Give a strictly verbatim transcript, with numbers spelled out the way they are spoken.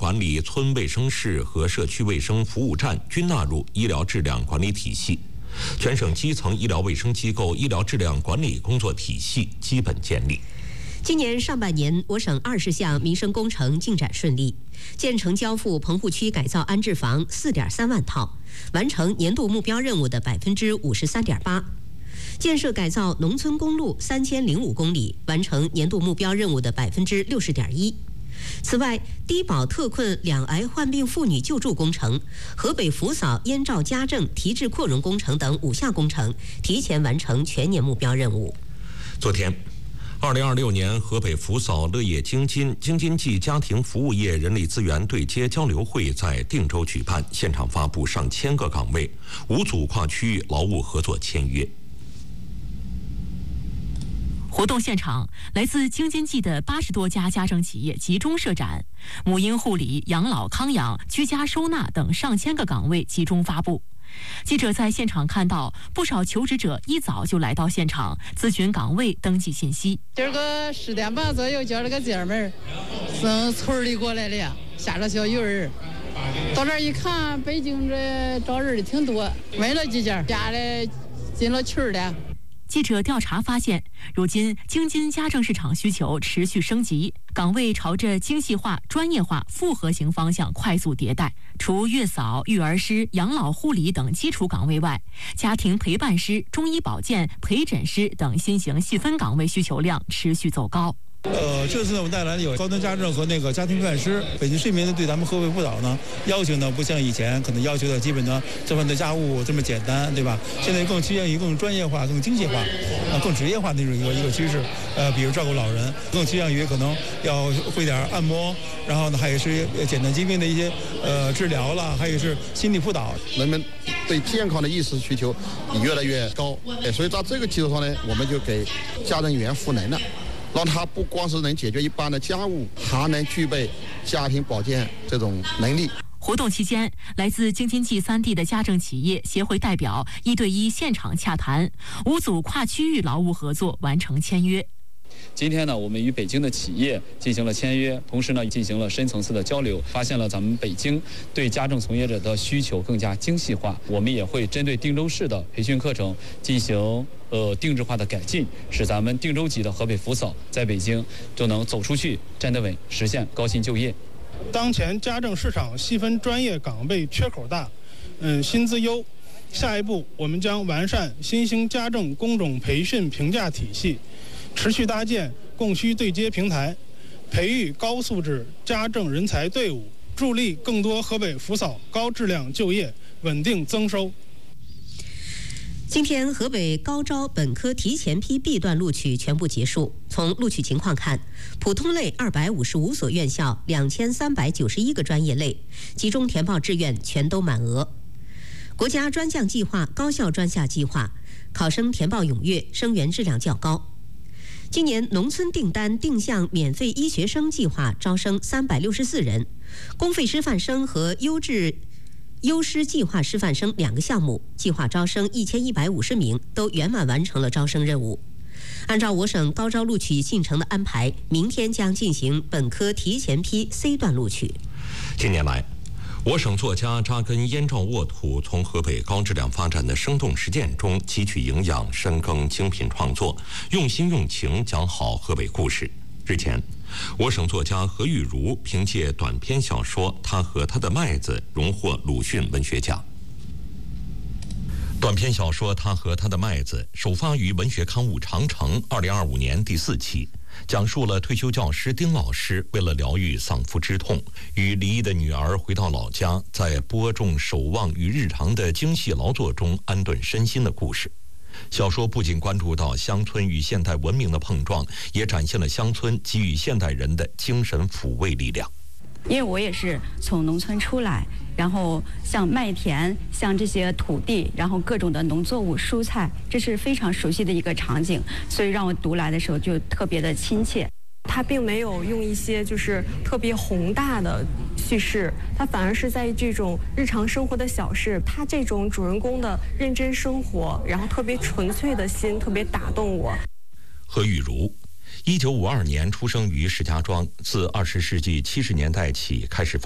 管理村卫生室和社区卫生服务站均纳入医疗质量管理体系，全省基层医疗卫生机构医疗质量管理工作体系基本建立。 今年上半年，我省二十项民生工程进展顺利，建成交付棚户区改造安置房四点三万套，完成年度目标任务的百分之五十三点八；建设改造农村公路三千零五公里，完成年度目标任务的百分之六十点一。此外，低保特困两癌患病妇女救助工程、河北扶嫂燕赵家政提质扩容工程等五项工程提前完成全年目标任务。 昨天，二零二六年河北扶嫂乐业京津京津冀家庭服务业人力资源对接交流会在定州举办，现场发布上千个岗位，五组跨区域劳务合作签约。 活动现场，来自京津冀的八十多家家政企业集中设展，母婴护理、养老康养、居家收纳等上千个岗位集中发布。记者在现场看到，不少求职者一早就来到现场咨询岗位登记信息。 今儿个十点半左右，叫了个姐们儿从村里过来的，下了小幼儿。到这儿一看，北京这招人的挺多，问了几家，家里进了群的。 记者调查发现，如今京津家政市场需求持续升级，岗位朝着精细化、专业化、复合型方向快速迭代。除月嫂、育儿师、养老护理等基础岗位外，家庭陪伴师、中医保健、陪诊师等新型细分岗位需求量持续走高。 呃，这次呢，我们带来的有高端家政和那个家庭陪伴师。北京市民呢，对咱们河北辅导呢，要求呢，不像以前可能要求的基本的这份的家务这么简单，对吧？现在更趋向于更专业化、更精细化，啊，更职业化的那种一个一个趋势。呃，比如照顾老人，更趋向于可能要会点按摩，然后呢，还有是简单疾病的一些呃治疗了，还有是心理辅导。 人们对健康的意识需求也越来越高，哎，所以在这个基础上呢，我们就给家政员赋能了。让他不光是能解决一般的家务，还能具备家庭保健这种能力。 活动期间，来自京津冀三地的家政企业协会代表一对一现场洽谈，五组跨区域劳务合作完成签约。 今天呢，我们与北京的企业进行了签约，同时呢，进行了深层次的交流，发现了咱们北京对家政从业者的需求更加精细化。我们也会针对定州市的培训课程进行呃定制化的改进，使咱们定州籍的河北扶嫂在北京就能走出去、站得稳，实现高薪就业。 当前家政市场细分专业岗位缺口大，嗯，薪资优。下一步，我们将完善新兴家政工种培训评价体系。持续搭建供需对接平台，培育高素质家政人才队伍，助力更多河北扶嫂高质量就业，稳定增收。 今天，河北高招本科提前批 B 段录取全部结束。从录取情况看，普通类二百五十五所院校，两千三百九十一个专业类，集中填报志愿全都满额。国家专项计划、高校专项计划，考生填报踊跃，生源质量较高。今年农村订单定向免费医学生计划招生三百六十四人，公费师范生和优质优师计划师范生两个项目，计划招生一千一百五十名，都圆满完成了招生任务。按照我省高招录取进程的安排，明天将进行本科提前批 C 段录取。 近年来，我省作家扎根燕赵沃土，从河北高质量发展的生动实践中汲取营养，深耕精品创作，用心用情讲好河北故事。日前，我省作家何玉茹凭借短篇小说《他和他的麦子》荣获鲁迅文学奖。短篇小说《他和他的麦子》首发于文学刊物《长城》二零二五年第四期，讲述了退休教师丁老师为了疗愈丧夫之痛，与离异的女儿回到老家，在播种、守望与日常的精细劳作中安顿身心的故事。小说不仅关注到乡村与现代文明的碰撞，也展现了乡村给予现代人的精神抚慰力量。 因为我也是从农村出来，然后像麦田，像这些土地，然后各种的农作物、蔬菜，这是非常熟悉的一个场景，所以让我读来的时候就特别的亲切。 他并没有用一些就是特别宏大的叙事，他反而是在这种日常生活的小事，他这种主人公的认真生活，然后特别纯粹的心，特别打动我。 何玉茹，一九五二年出生于石家庄，自二十世纪七十年代起开始